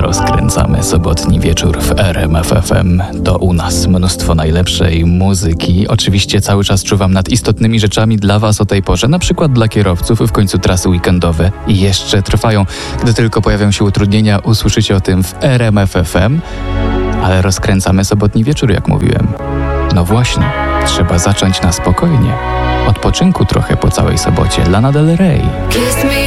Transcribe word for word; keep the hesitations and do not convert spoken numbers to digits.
Rozkręcamy sobotni wieczór w R M F F M. To u nas mnóstwo najlepszej muzyki. Oczywiście cały czas czuwam nad istotnymi rzeczami dla Was o tej porze, na przykład dla kierowców. W końcu trasy weekendowe jeszcze trwają. Gdy tylko pojawią się utrudnienia, usłyszycie o tym w R M F F M. Ale rozkręcamy sobotni wieczór, jak mówiłem. No właśnie, trzeba zacząć na spokojnie. Odpoczynku trochę po całej sobocie. Lana Del Rey. Kiss me